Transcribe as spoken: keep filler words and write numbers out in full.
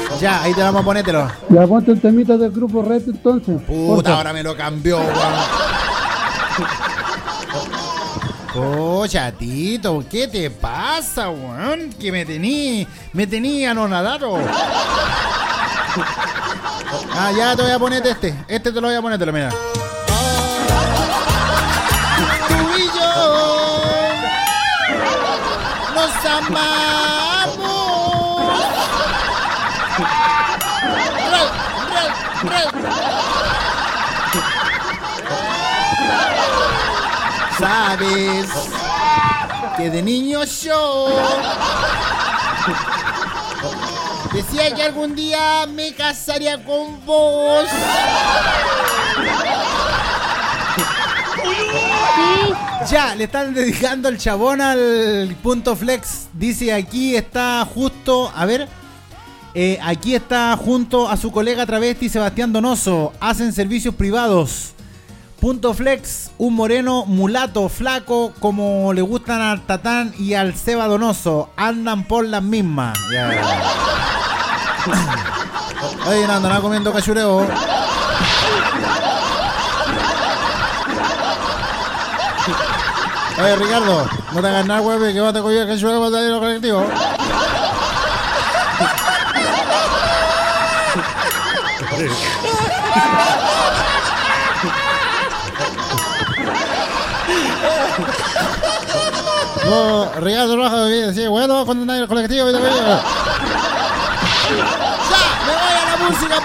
Ya, ahí te vamos a ponértelo. Ya ponte un temita del grupo Red entonces. Puta, porfa. ahora me lo cambió, weón. Oh, chatito, ¿qué te pasa, weón? Que me tení, me tenía anonadado. Ah, ya te voy a ponerte este. Este te lo voy a poner, te lo mira. Tú y yo nos amamos. Rey, rey, rey. Sabes que de niño yo decía que algún día me casaría con vos. Ya, le están dedicando el chabón al punto flex. Dice aquí está justo, a ver, eh, aquí está junto a su colega travesti Sebastián Donoso. Hacen servicios privados. Punto flex, un moreno mulato, flaco, como le gustan al Tatán y al Seba Donoso. Andan por las mismas. Ya. Oye, no andan comiendo cachureo. Oye, Ricardo, no te hagas nada, güey, que vas a coger cachureo para salir a los colectivos. No, Ricardo Rojas, sí, bueno, cuando nadie el colectivo. Ya, me voy a la música.